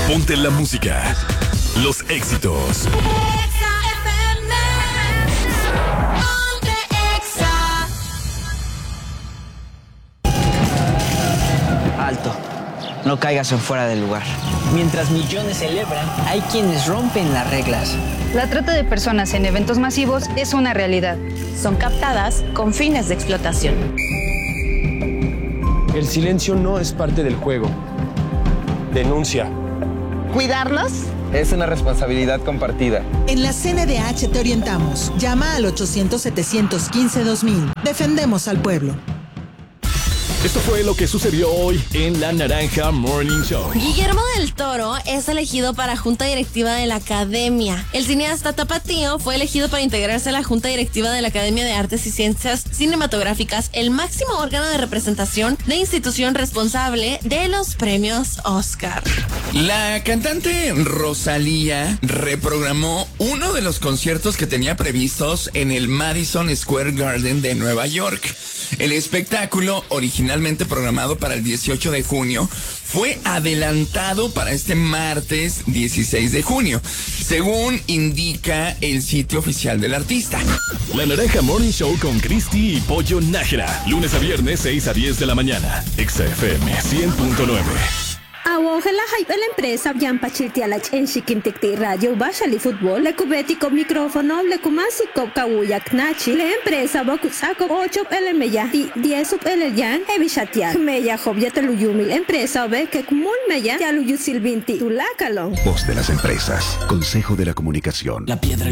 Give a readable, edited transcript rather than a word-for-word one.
Ponte la música. Los éxitos. Exa FM. Ponte Exa. Alto. No caigas en fuera del lugar. Mientras millones celebran, hay quienes rompen las reglas. La trata de personas en eventos masivos es una realidad. Son captadas con fines de explotación. El silencio no es parte del juego. Denuncia. ¿Cuidarnos? Es una responsabilidad compartida. En la CNDH te orientamos. Llama al 800-715-2000. Defendemos al pueblo. Esto fue lo que sucedió hoy en La Naranja Morning Show. Guillermo del Toro es elegido para Junta Directiva de la Academia. El cineasta tapatío fue elegido para integrarse a la Junta Directiva de la Academia de Artes y Ciencias Cinematográficas, el máximo órgano de representación de institución responsable de los premios Oscar. La cantante Rosalía reprogramó uno de los conciertos que tenía previstos en el Madison Square Garden de Nueva York. El espectáculo, originalmente programado para el 18 de junio, fue adelantado para este martes 16 de junio, según indica el sitio oficial del artista. La Naranja Morning Show con Cristi y Pollo Nájera. Lunes a viernes, 6 a 10 de la mañana. Exa FM 100.9. Awongela hype la empresa yan pachitialach en Chiquinticti Radio Bashali Fútbol le cubético micrófono le kumasi kop kawuyak nachi la empresa bakusako 8 el meya 10 el yan ebishatial meya hobya teluyumil empresa ve que kumul meya yaluyu silbinti tulakalon. Voz de las empresas. Consejo de la Comunicación. La piedra